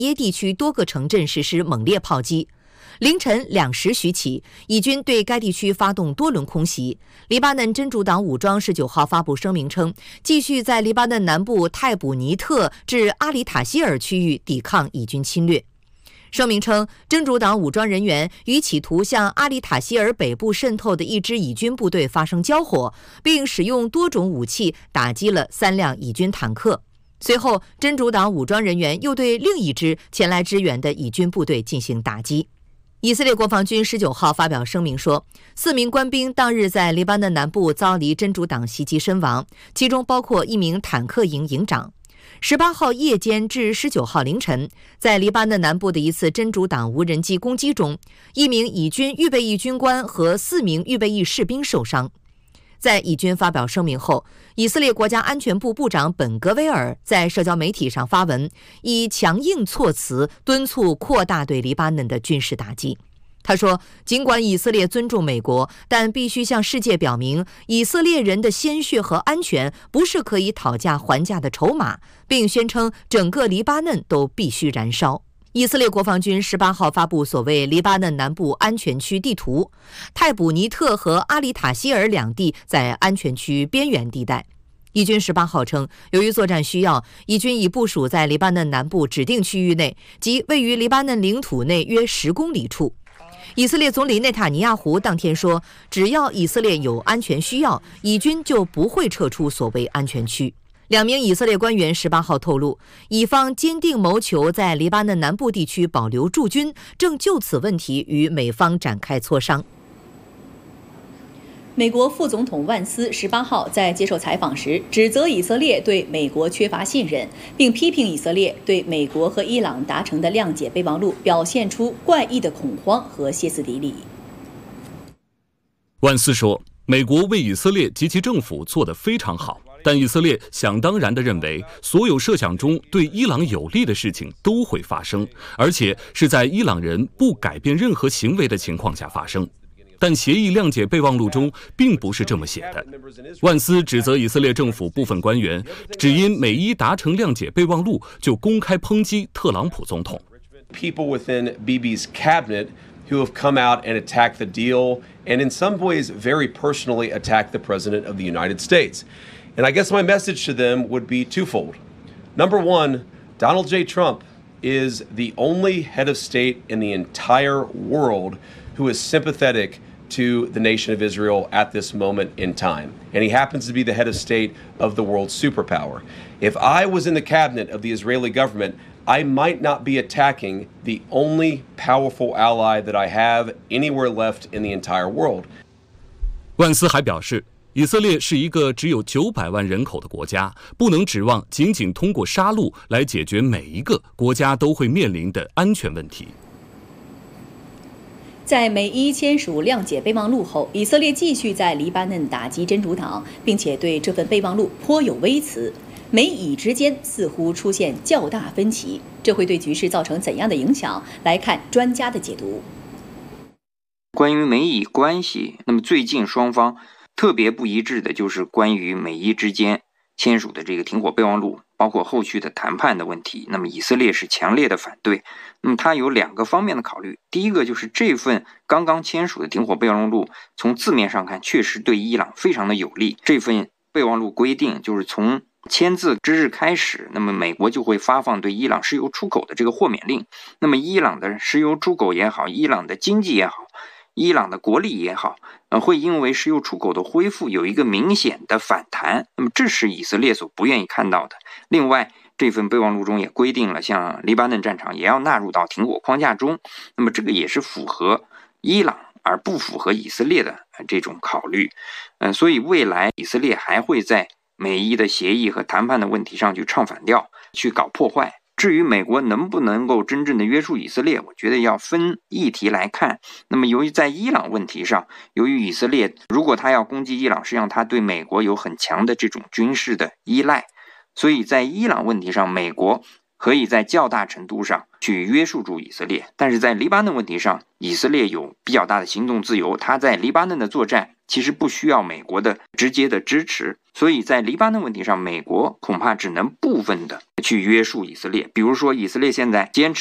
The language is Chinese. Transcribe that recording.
耶地区多个城镇实施猛烈炮击。凌晨2时许起，以军对该地区发动多轮空袭。黎巴嫩真主党武装19号发布声明称，继续在黎巴嫩南部泰卜尼特至阿里塔希尔区域抵抗以军侵略。声明称，真主党武装人员与企图向阿里塔希尔北部渗透的一支以军部队发生交火，并使用多种武器打击了3辆以军坦克。随后，真主党武装人员又对另一支前来支援的以军部队进行打击。以色列国防军19号发表声明说，4名官兵当日在黎巴嫩南部遭离真主党袭击身亡，其中包括1名坦克营营长。18号夜间至19号凌晨，在黎巴嫩南部的一次真主党无人机攻击中，1名以军预备役军官和4名预备役士兵受伤。在以军发表声明后，以色列国家安全部部长本格威尔在社交媒体上发文，以强硬措辞敦促扩大对黎巴嫩的军事打击。他说，尽管以色列尊重美国，但必须向世界表明，以色列人的鲜血和安全不是可以讨价还价的筹码，并宣称整个黎巴嫩都必须燃烧。以色列国防军18号发布所谓黎巴嫩南部安全区地图，泰卜尼特和阿里塔希尔两地在安全区边缘地带。以军18号称，由于作战需要，以军已部署在黎巴嫩南部指定区域内，即位于黎巴嫩领土内约10公里处。以色列总理内塔尼亚胡当天说，只要以色列有安全需要，以军就不会撤出所谓安全区。2名以色列官员18号透露，以方坚定谋求在黎巴嫩南部地区保留驻军，正就此问题与美方展开磋商。 美国副总统万斯18号在接受采访时指责以色列对美国缺乏信任，并批评以色列对美国和伊朗达成的谅解备忘录表现出怪异的恐慌和歇斯底里。 万斯说，美国为以色列及其政府做得非常好，但以色列想当然地认为，所有设想中对伊朗有利的事情都会发生，而且是在伊朗人不改变任何行为的情况下发生。但协议谅解备忘录中并不是这么写的。万斯指责以色列政府部分官员只因美伊达成谅解备忘录就公开抨击特朗普总统。 People within Bibi's cabinet who have come out and attacked the deal and in some ways very personally attacked the President of the United States. And I guess my message to them would be twofold. Number one, Donald J. Trump is the only head of state in the entire world who is sympathetic to the nation of Israel at this moment in time. And he happens to be the head of state of the world's superpower. If I was in the cabinet of the Israeli government, I might not be attacking the only powerful ally that I have anywhere left in the entire world. 万斯还表示，以色列是一个只有900万人口的国家，不能指望仅仅通过杀戮来解决每一个国家都会面临的安全问题。 在美伊签署谅解备忘录后，以色列继续在黎巴嫩打击真主党，并且对这份备忘录颇有微词。美以之间似乎出现较大分歧，这会对局势造成怎样的影响？来看专家的解读。 关于美以关系，那么最近双方特别不一致的就是关于美伊之间签署的这个停火备忘录，包括后续的谈判的问题。那么以色列是强烈的反对。那么它有2个方面的考虑，第一个就是这份刚刚签署的停火备忘录，从字面上看确实对伊朗非常的有利。这份备忘录规定，就是从签字之日开始，那么美国就会发放对伊朗石油出口的这个豁免令。那么伊朗的石油出口也好，伊朗的经济也好，伊朗的国力也好，会因为石油出口的恢复有一个明显的反弹。那么这是以色列所不愿意看到的。另外，这份备忘录中也规定了，像黎巴嫩战场也要纳入到停火框架中。那么这个也是符合伊朗而不符合以色列的这种考虑。所以未来以色列还会在美伊的协议和谈判的问题上去唱反调，去搞破坏。至于美国能不能够真正的约束以色列，我觉得要分议题来看。那么由于在伊朗问题上，由于以色列如果他要攻击伊朗，实际上他对美国有很强的这种军事的依赖，所以在伊朗问题上，美国可以在较大程度上去约束住以色列。但是在黎巴嫩问题上，以色列有比较大的行动自由，他在黎巴嫩的作战其实不需要美国的直接的支持，所以在黎巴嫩问题上，美国恐怕只能部分的去约束以色列。比如说，以色列现在坚持